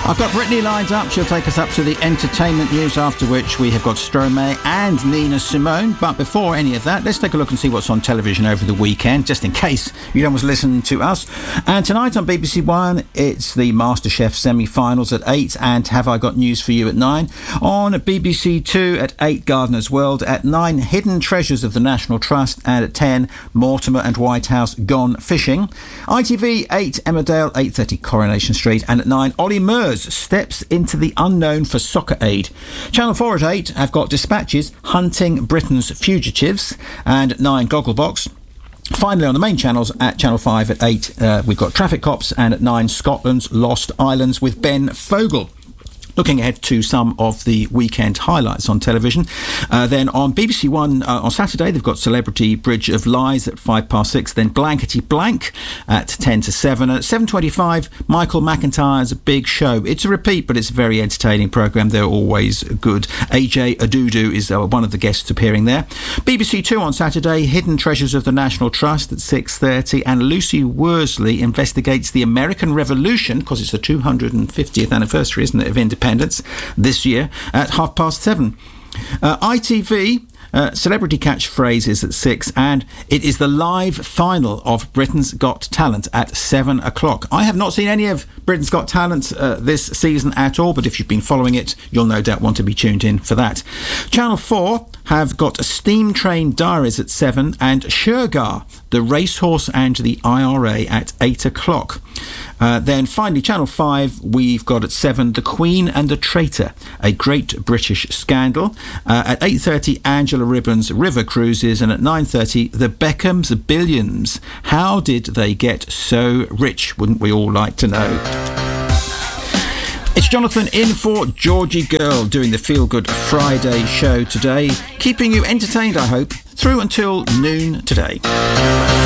I've got Brittany lined up. She'll take us up to the entertainment news, after which we have got Stromae and Nina Simone. But before any of that, let's take a look and see what's on television over the weekend, just in case you don't want to listen to us. And tonight on BBC One, it's the MasterChef semi-finals at 8 and Have I Got News For You at 9. On BBC Two at 8, Gardener's World. At 9, Hidden Treasures of the National Trust. And at 10, Mortimer and Whitehouse Gone Fishing. ITV 8, Emmerdale, 8:30, Coronation Street. And at 9, Ollie Murs steps into the unknown for Soccer Aid. Channel 4 at 8 have got Dispatches, Hunting Britain's Fugitives. And at 9, Gogglebox. Finally, on the main channels, at Channel 5 at 8, we've got Traffic Cops. And at 9, Scotland's Lost Islands with Ben Fogle. Looking ahead to some of the weekend highlights on television. Then on BBC One on Saturday, they've got Celebrity Bridge of Lies at 6:05. Then Blankety Blank at 10 to 7. At 7:25, Michael McIntyre's Big Show. It's a repeat, but it's a very entertaining programme. They're always good. AJ Adudu is one of the guests appearing there. BBC Two on Saturday, Hidden Treasures of the National Trust at 6:30. And Lucy Worsley investigates the American Revolution, because it's the 250th anniversary, isn't it, of independence this year, at 7:30. ITV, Celebrity Catchphrases at 6, and it is the live final of Britain's Got Talent at 7 o'clock. I have not seen any of Britain's Got Talent this season at all, but if you've been following it, you'll no doubt want to be tuned in for that. Channel 4 have got Steam Train Diaries at 7 and Shergar, the Racehorse and the IRA at 8 o'clock. Then finally, Channel 5, we've got at 7, The Queen and the Traitor, a Great British Scandal. At 8:30, Angela Ribbon's River Cruises. And at 9:30, The Beckhams Billions. How did they get so rich? Wouldn't we all like to know? It's Jonathan in for Georgie Girl, doing the Feel Good Friday show today, keeping you entertained, I hope, through until noon today.